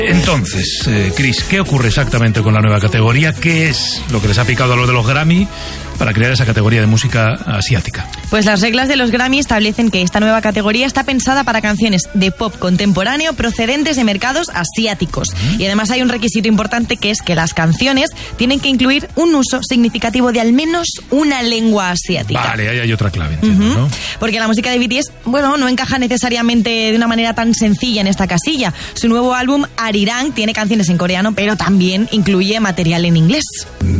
Entonces, Chris, ¿qué ocurre exactamente con la nueva categoría? ¿Qué es lo que les ha picado a lo de los Grammy para crear esa categoría de música asiática? Pues las reglas de los Grammy establecen que esta nueva categoría está pensada para canciones de pop contemporáneo procedentes de mercados asiáticos. Y además hay un requisito importante, que es que las canciones tienen que incluir un uso significativo de al menos una lengua asiática. Vale, ahí hay otra clave, entiendo, ¿no? Porque la música de BTS, no encaja necesariamente de una manera tan sencilla en esta casilla. Su nuevo álbum, Arirang, tiene canciones en coreano, pero también incluye material en inglés.